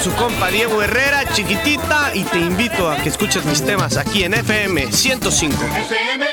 su compa Diego Herrera, Chiquitita, y te invito a que escuches mis temas aquí en FM 105. FM